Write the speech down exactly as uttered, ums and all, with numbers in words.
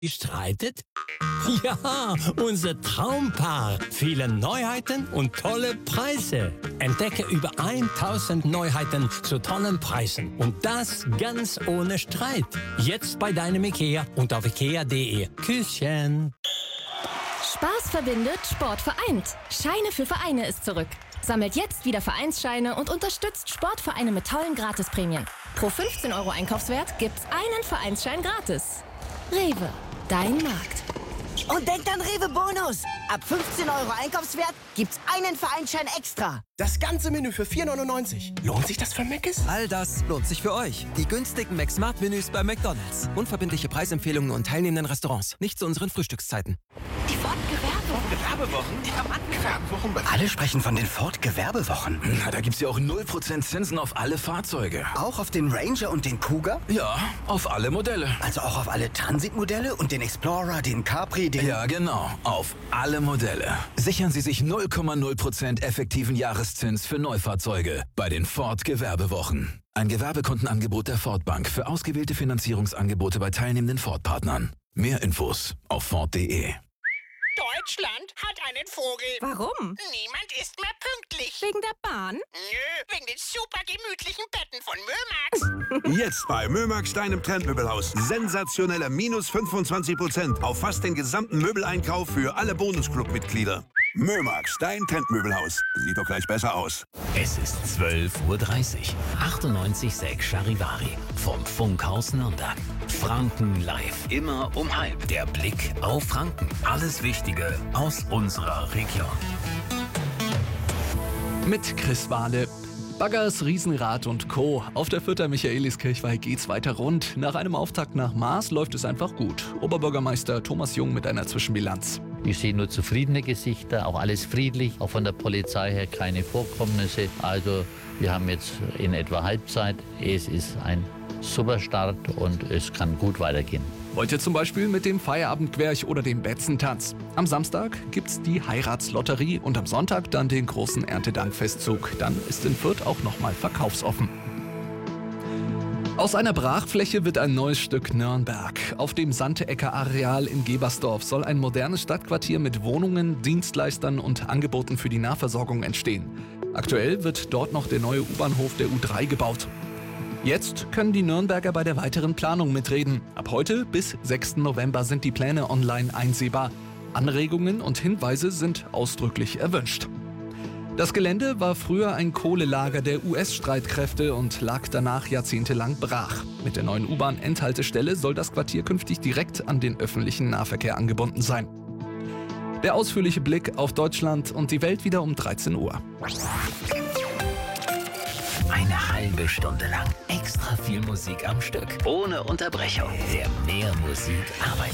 Gestreitet? Ja, unser Traumpaar. Viele Neuheiten und tolle Preise. Entdecke über tausend Neuheiten zu tollen Preisen. Und das ganz ohne Streit. Jetzt bei deinem IKEA und auf ikea punkt de. Küsschen. Spaß verbindet, Sport vereint. Scheine für Vereine ist zurück. Sammelt jetzt wieder Vereinsscheine und unterstützt Sportvereine mit tollen Gratisprämien. Pro fünfzehn Euro Einkaufswert gibt's einen Vereinsschein gratis. Rewe, dein Markt. Und denkt an Rewe Bonus. Ab fünfzehn Euro Einkaufswert gibt's einen Vereinsschein extra. Das ganze Menü für vier neunundneunzig. Lohnt sich das für Mc's? All das lohnt sich für euch. Die günstigen McSmart-Menüs bei McDonald's. Unverbindliche Preisempfehlungen und teilnehmenden Restaurants. Nicht zu unseren Frühstückszeiten. Die Ford-Gewerbewochen. Gewerbewochen? Die haben angefangen. Alle sprechen von den Ford-Gewerbewochen. Na, da gibt's ja auch null Prozent Zinsen auf alle Fahrzeuge. Auch auf den Ranger und den Cougar? Ja, auf alle Modelle. Also auch auf alle Transit-Modelle und den Explorer, den Capri, den... Ja, genau. Auf alle Modelle. Sichern Sie sich null Komma null Prozent effektiven Jahreszins für Neufahrzeuge bei den Ford-Gewerbewochen. Ein Gewerbekundenangebot der Ford Bank für ausgewählte Finanzierungsangebote bei teilnehmenden Ford-Partnern. Mehr Infos auf Ford punkt de. Deutschland hat einen Vogel. Warum? Niemand ist mehr pünktlich. Wegen der Bahn? Nö, wegen den super gemütlichen Betten von Mömax. Jetzt bei Mömax, deinem Trendmöbelhaus. Sensationelle minus fünfundzwanzig Prozent auf fast den gesamten Möbeleinkauf für alle Bonusclub-Mitglieder. Mömax, dein Trendmöbelhaus. Sieht doch gleich besser aus. Es ist zwölf Uhr dreißig. achtundneunzig Komma sechs Charivari vom Funkhaus Nürnberg. Franken live. Immer um halb. Der Blick auf Franken. Alles Wichtige aus unserer Region. Mit Chris Wahle. Baggers, Riesenrad und Co. Auf der Fürther Michaeliskirchweih geht's weiter rund. Nach einem Auftakt nach Maß läuft es einfach gut. Oberbürgermeister Thomas Jung mit einer Zwischenbilanz. Ich sehe nur zufriedene Gesichter, auch alles friedlich, auch von der Polizei her keine Vorkommnisse. Also wir haben jetzt in etwa Halbzeit. Es ist ein super Start und es kann gut weitergehen. Heute zum Beispiel mit dem Feierabendquerch oder dem Betzentanz. Am Samstag gibt's die Heiratslotterie und am Sonntag dann den großen Erntedankfestzug. Dann ist in Fürth auch nochmal verkaufsoffen. Aus einer Brachfläche wird ein neues Stück Nürnberg. Auf dem Sante-Ecker-Areal in Gebersdorf soll ein modernes Stadtquartier mit Wohnungen, Dienstleistern und Angeboten für die Nahversorgung entstehen. Aktuell wird dort noch der neue U-Bahnhof der U drei gebaut. Jetzt können die Nürnberger bei der weiteren Planung mitreden. Ab heute bis sechsten November sind die Pläne online einsehbar. Anregungen und Hinweise sind ausdrücklich erwünscht. Das Gelände war früher ein Kohlelager der U S-Streitkräfte und lag danach jahrzehntelang brach. Mit der neuen U-Bahn-Endhaltestelle soll das Quartier künftig direkt an den öffentlichen Nahverkehr angebunden sein. Der ausführliche Blick auf Deutschland und die Welt wieder um dreizehn Uhr. Eine halbe Stunde lang extra viel Musik am Stück. Ohne Unterbrechung. Der Mehr Musik Arbeit.